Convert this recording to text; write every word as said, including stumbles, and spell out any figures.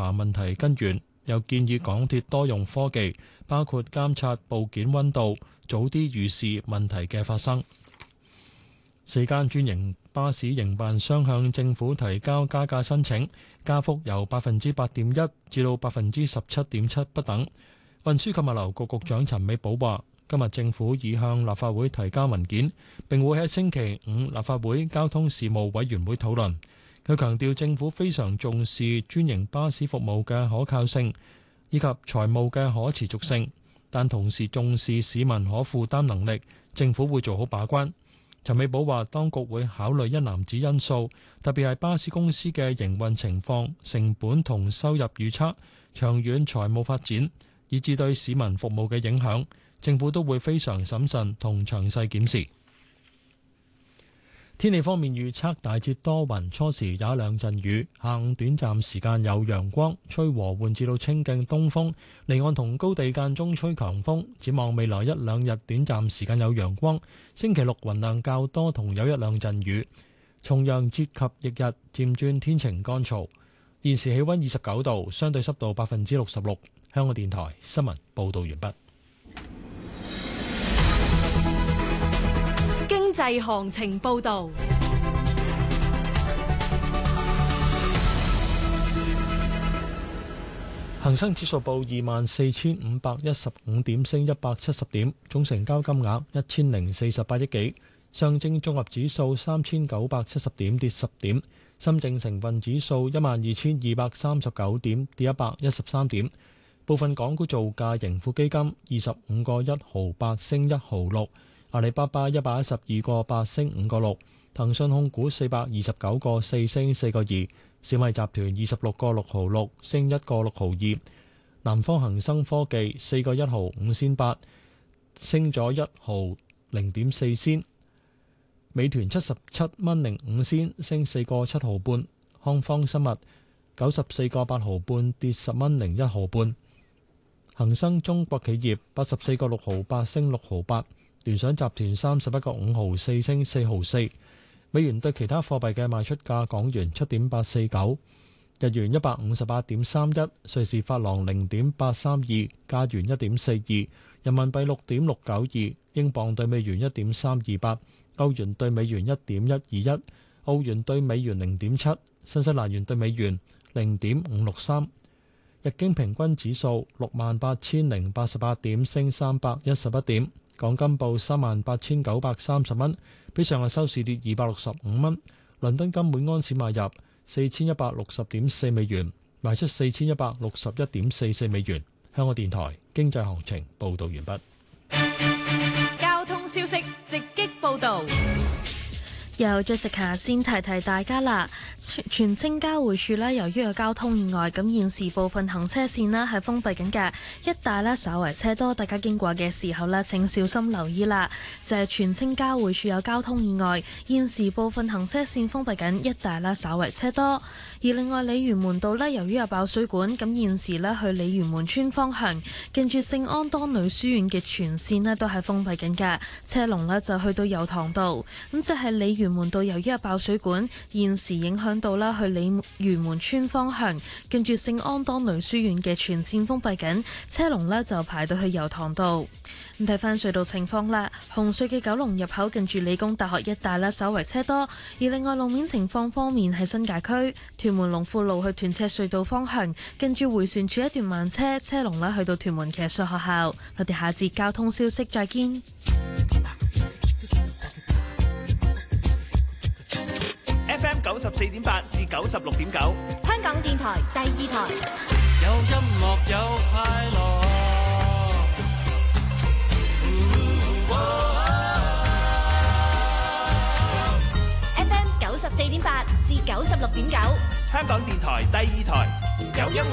查問題根源，又建議港鐵多用科技，包括監察部件溫度，早啲預示問題嘅發生。四間專營巴士營辦商向政府提交加價申請，加幅由百分之八點一至到百分之十七點七不等。運輸及物流局局長陳美寶話：今日政府已向立法會提交文件，並會喺星期五立法會交通事務委員會討論。佢強調政府非常重視專營巴士服務嘅可靠性以及財務嘅可持續性，但同時重視市民可負擔能力，政府會做好把關。陳美寶話：當局會考慮一籃子因素，特別係巴士公司嘅營運情況、成本同收入預測、長遠財務發展，以至對市民服務嘅影響，政府都會非常審慎同詳細檢視。天氣方面預測大致多雲，初時有一兩陣雨，下午短暫時間有陽光，吹和緩至到清勁東風，離岸同高地間中吹強風。展望未來一兩日短暫時間有陽光，星期六雲量較多同有一兩陣雨。重陽節及翌日漸轉天晴乾燥。現時氣溫二十九度，相對濕度百分之六十六。香港電台新聞報道完畢。 經濟行情報道， 恒生指數報二萬四千五百一十五點，升一百七十點，總成交金額一千零四十八億幾。上證綜合指數三千九百七十點，跌十點。深證成分指數一萬二千二百三十九點，跌一百一十三點。部分港股造價，盈富基金二十五個一毫八升一毫六。阿里巴巴一百一十二個八升五個六，騰訊控股四百二十九個四升四個二，小米集團二十六個六毫六升一個六毫二，南方恒生科技四個一毫五仙八升咗一毫零點四仙，美團七十七蚊零五仙升四個七毫半，康方生物九十四個八毫半跌十蚊零一毫半，恒生中國企業八十四個六毫八升六毫八。聯想集團三十一個五毫四升四毫四，美元對其他貨幣嘅賣出價：港元七點八四九，日元一百五十八點三一，瑞士法郎零點八三二，加元一點四二，人民幣六點六九二，英鎊對美元一點三二八，歐元對美元一點一二一，澳元對美元零點七，新西蘭元對美元零點五六三。日經平均指數六萬八千零八十八點，升三百一十一點。港金報三萬八千九百三十蚊，比上日收市跌二百六十五蚊。倫敦金每安士買入四千一百六十點四美元，賣出四千一百六十一點四四美元。香港電台經濟行情報道完畢。 交通消息直擊報道。 由 Jessica 先提提大家啦，荃青交匯處呢，由於有交通意外，咁現時部分行車線呢係封閉緊嘅，一帶呢稍為車多，大家經過嘅時候呢請小心留意啦。就係荃青交匯處有交通意外，現時部分行車線封閉緊，一帶呢稍為車多。而另外鯉魚門道呢，由於有爆水管，咁現時呢去鯉魚門村方向，近住聖安多女書院嘅全線呢都係封閉緊嘅，車龍呢就去到油塘道。咁就係鯉魚門道由於有爆水管，現時影響到啦去鯉魚門村方向，近住聖安多女書院嘅全線封閉緊，車龍呢就排到去油塘道。咁睇翻隧道情況啦，紅隧嘅九龍入口近住理工大學一帶啦，稍為車多。而另外路面情況方面，喺新界區屯門龍富路去屯赤隧道方向，近住迴旋處一段慢車，車龍呢去到屯門騎術學校。我哋下節交通消息再見。 F M 九十四點八至九十六點九， 香港電台第二台。 有音樂有快樂。 F M 九十四點八至九十六點九， 香港電台第二台有音樂。